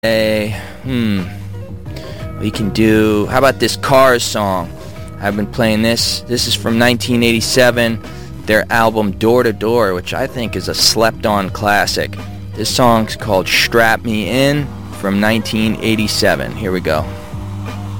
Hey, we can do, how about this Cars song? I've been playing this. This is from 1987, their album Door to Door, which I think is a slept-on classic. This song's called Strap Me In from 1987. Here we go.